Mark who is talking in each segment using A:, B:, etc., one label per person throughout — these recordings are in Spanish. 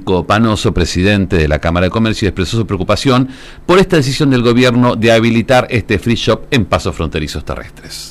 A: Panoso, presidente de la Cámara de Comercio, expresó su preocupación por esta decisión del gobierno de habilitar este free shop en pasos fronterizos terrestres.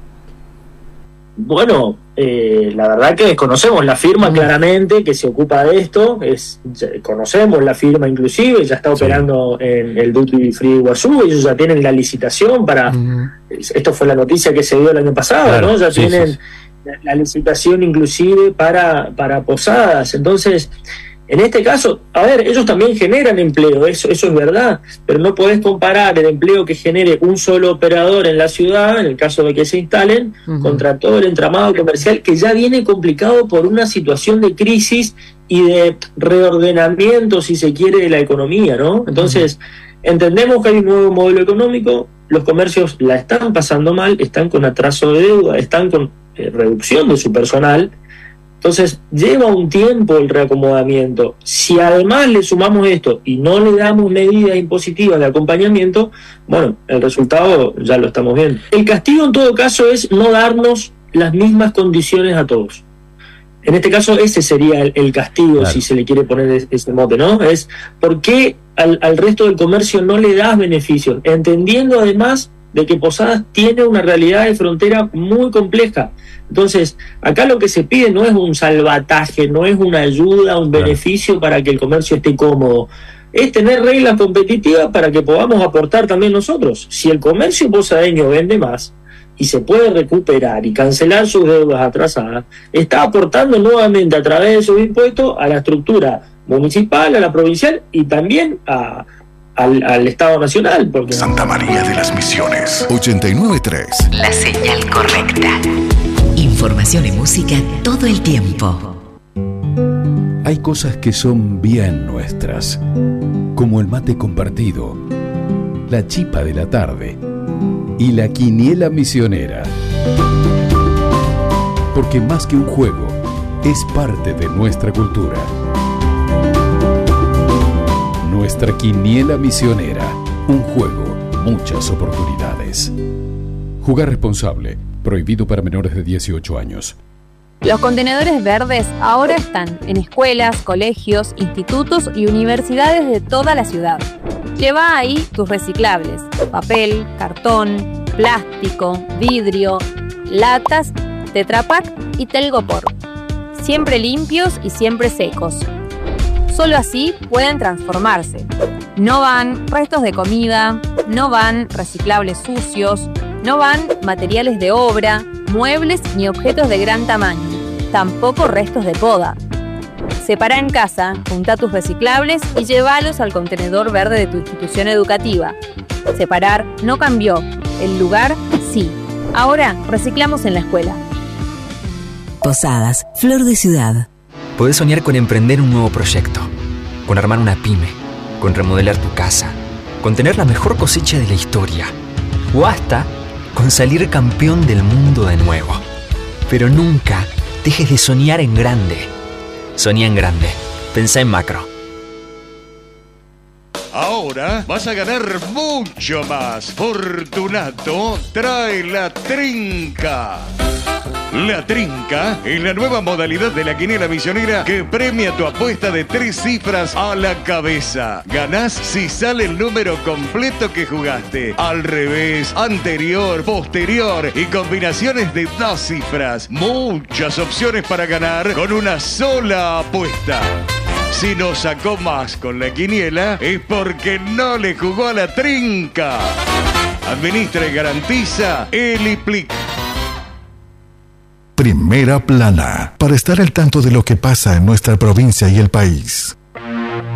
B: Bueno, la verdad que conocemos la firma claramente que se ocupa de esto, conocemos la firma inclusive, ya está operando en el Duty Free Iguazú, ellos ya tienen la licitación para, esto fue la noticia que se dio el año pasado, claro, ¿no? Ya tienen la licitación inclusive para posadas. Entonces, en este caso, a ver, ellos también generan empleo, eso es verdad, pero no podés comparar el empleo que genere un solo operador en la ciudad, en el caso de que se instalen, contra todo el entramado comercial que ya viene complicado por una situación de crisis y de reordenamiento, si se quiere, de la economía, ¿no? Entonces, entendemos que hay un nuevo modelo económico, los comercios la están pasando mal, están con atraso de deuda, están con reducción de su personal. Entonces, lleva un tiempo el reacomodamiento. Si además le sumamos esto y no le damos medidas impositivas de acompañamiento, bueno, el resultado ya lo estamos viendo. El castigo, en todo caso, es no darnos las mismas condiciones a todos. En este caso, ese sería el castigo, claro, si se le quiere poner ese mote, ¿no? Es ¿por qué al resto del comercio no le das beneficios? Entendiendo además de que Posadas tiene una realidad de frontera muy compleja. Entonces, acá lo que se pide no es un salvataje, no es una ayuda, un beneficio para que el comercio esté cómodo. Es tener reglas competitivas para que podamos aportar también nosotros. Si el comercio posadeño vende más y se puede recuperar y cancelar sus deudas atrasadas, está aportando nuevamente a través de sus impuestos a la estructura municipal, a la provincial y también al Estado Nacional. Porque
C: Santa María de las Misiones, 89.3.
D: La señal correcta. Información y música todo el tiempo.
E: Hay cosas que son bien nuestras, como el mate compartido, la chipa de la tarde y la quiniela misionera. Porque más que un juego, es parte de nuestra cultura. Nuestra quiniela misionera, un juego, muchas oportunidades. Jugar responsable. Prohibido para menores de 18 años.
F: Los contenedores verdes ahora están en escuelas, colegios, institutos y universidades de toda la ciudad. Lleva ahí tus reciclables: papel, cartón, plástico, vidrio, latas, Tetra Pak y Telgopor. Siempre limpios y siempre secos. Solo así pueden transformarse. No van restos de comida, no van reciclables sucios, no van materiales de obra, muebles ni objetos de gran tamaño, tampoco restos de poda. Separa en casa, junta tus reciclables y llévalos al contenedor verde de tu institución educativa. Separar no cambió, el lugar sí. Ahora reciclamos en la escuela.
D: Posadas, Flor de Ciudad.
G: Podés soñar con emprender un nuevo proyecto, con armar una pyme, con remodelar tu casa, con tener la mejor cosecha de la historia, o hasta con salir campeón del mundo de nuevo. Pero nunca dejes de soñar en grande. Soñá en grande. Pensá en macro.
C: Ahora vas a ganar mucho más. Fortunato trae la trinca. La trinca es la nueva modalidad de la quiniela misionera que premia tu apuesta de 3 cifras a la cabeza. Ganás si sale el número completo que jugaste. Al revés, anterior, posterior y combinaciones de 2 cifras. Muchas opciones para ganar con una sola apuesta. Si no sacó más con la quiniela es porque no le jugó a la trinca. Administra y garantiza Eliplic. Primera Plana, para estar al tanto de lo que pasa en nuestra provincia y el país.